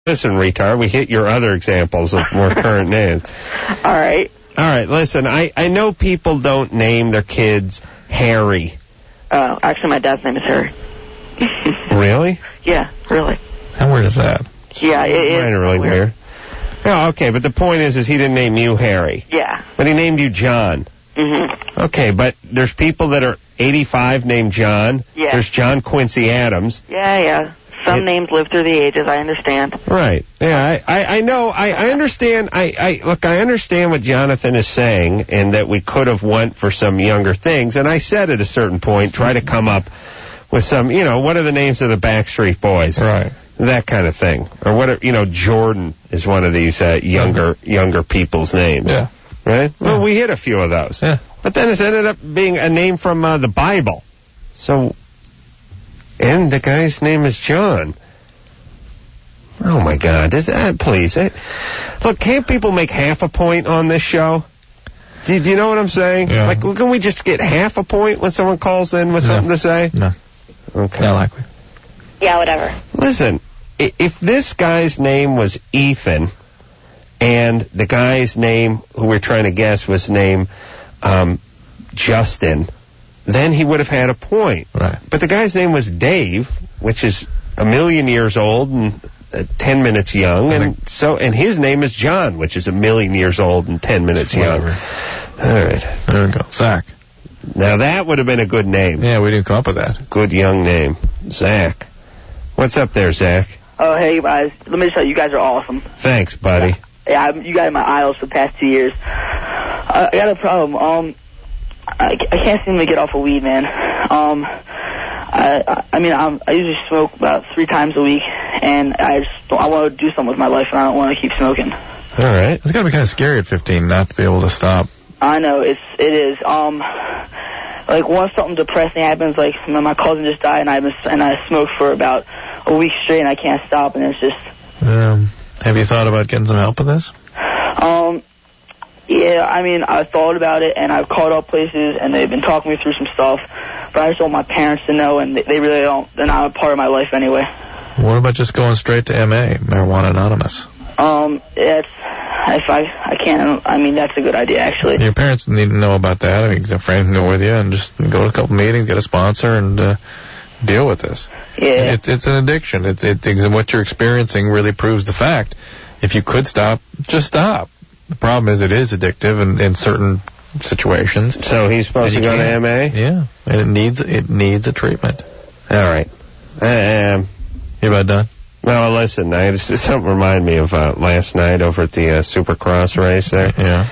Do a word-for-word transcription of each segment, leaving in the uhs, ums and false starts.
Listen, retard, we hit your other examples of more current names. All right. All right, listen, I, I know people don't name their kids Harry. Uh, actually, my dad's name is Harry. Really? Yeah, really. How weird is that? Yeah, it is. Kind of really weird. weird. Oh, okay, but the point is, is he didn't name you Harry. Yeah. But he named you John. Mm-hmm. Okay, but there's people that are eighty-five named John. Yeah. There's John Quincy Adams. Yeah, yeah. Some it, names live through the ages, I understand. Right. Yeah, I, I, I know. I, I understand. I, I Look, I understand what Jonathan is saying, and that we could have went for some younger things. And I said at a certain point, try to come up with some, you know, what are the names of the Backstreet Boys? Right. That kind of thing. Or what, are, you know, Jordan is one of these uh, younger younger people's names. Yeah. Right? Yeah. Well, we hit a few of those. Yeah. But then it's ended up being a name from uh, the Bible. So, and the guy's name is John. Oh, my God. Is that, please. It, look, can't people make half a point on this show? Do, do you know what I'm saying? Yeah. Like, can we just get half a point when someone calls in with no. something to say? No. Okay. Not likely. Yeah, whatever. Listen, if this guy's name was Ethan, and the guy's name, who we're trying to guess, was named um, Justin, then he would have had a point. Right. But the guy's name was Dave, which is a million years old and uh, ten minutes young, and so and his name is John, which is a million years old and ten minutes young. All right. There we go. Zach. Now that would have been a good name. Yeah, we didn't come up with that. Good young name. Zach. What's up there, Zach? Oh, hey, guys. Let me just tell you, you guys are awesome. Thanks, buddy. Yeah, yeah I'm, you guys are my idols for the past two years. I, I got a problem. Um, I, I can't seem to get off of weed, man. Um, I, I, I mean, I'm, I usually smoke about three times a week, and I just I want to do something with my life, and I don't want to keep smoking. All right. It's got to be kind of scary at fifteen not to be able to stop. I know, it's, it is. Um, like, once something depressing happens, like, my cousin just died, and I, and I smoked for about a week straight, and I can't stop, and it's just... Um, have you thought about getting some help with this? Um, yeah, I mean, I thought about it, and I've called up places, and they've been talking me through some stuff, but I just want my parents to know, and they, they really don't, they're not a part of my life anyway. What about just going straight to M A, Marijuana Anonymous? Um, it's, if I, I can't, I mean, that's a good idea, actually. Your parents need to know about that. I mean, a friend can go with you and just go to a couple meetings, get a sponsor, and uh, deal with this. Yeah. It, it's an addiction. It, it, it, what you're experiencing really proves the fact. If you could stop, just stop. The problem is it is addictive in, in certain situations. So he's supposed to go to M A? Yeah, and it needs it needs a treatment. All right. Um, you about done? No, listen, I, something reminded me of uh, last night over at the uh, Supercross race there. Yeah.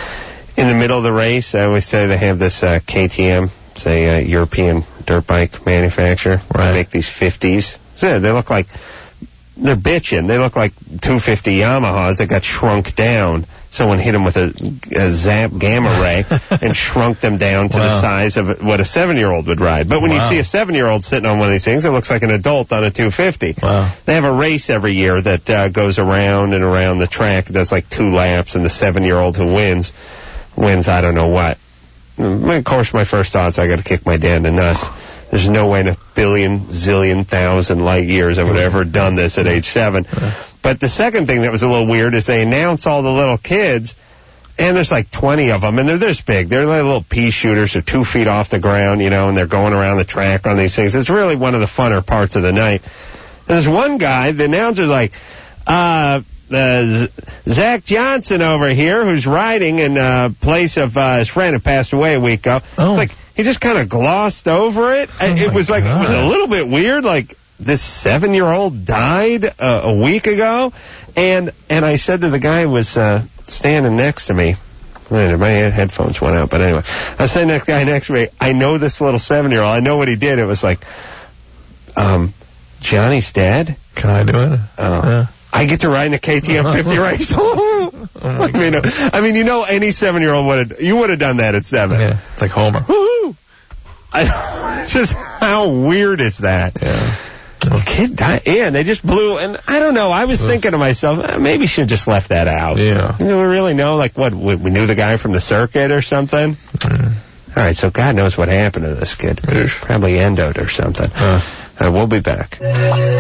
In the middle of the race, I always say they have this uh, K T M, say uh, European dirt bike manufacturer. Right. They make these fifties. So they look like, they're bitching. They look like two fifty Yamahas that got shrunk down. Someone hit them with a, a Zap gamma ray and shrunk them down to wow. the size of what a seven-year-old would ride. But when wow. you see a seven-year-old sitting on one of these things, it looks like an adult on a two fifty. Wow. They have a race every year that uh, goes around and around the track. It does like two laps, and the seven-year-old who wins, wins I don't know what. Of course, my first thought is I got to kick my dad in the nuts. There's no way in a billion, zillion, thousand light years I would have ever done this at age seven. But the second thing that was a little weird is they announce all the little kids, and there's like twenty of them, and they're this big. They're like little pea shooters. They're two feet off the ground, you know, and they're going around the track on these things. It's really one of the funner parts of the night. And there's one guy, the announcer's like, uh, uh, Z- Zach Johnson over here, who's riding in uh, place of uh, his friend who passed away a week ago. Oh. It's like, he just kind of glossed over it. Oh it was like, God. it was a little bit weird, like, this seven-year-old died uh, a week ago, and and I said to the guy who was uh, standing next to me, my headphones went out, but anyway, I was saying to the guy next to me, I know this little seven-year-old, I know what he did. It was like, um, Johnny's dead? Can I do it? Oh. Yeah. I get to ride in a K T M fifty race? Oh I, mean, I mean, you know, any seven-year-old would have, you would have done that at seven. Yeah, it's like Homer. Woohoo! I, just, how weird is that? Yeah. A kid died. Yeah, and they just blew. And I don't know. I was thinking to myself, eh, maybe should have just left that out. Yeah. You know, we really know, like, what, we, we knew the guy from the circuit or something? Mm. All right, so God knows what happened to this kid. Ish. Probably endoed or something. Uh. Uh, we'll be back.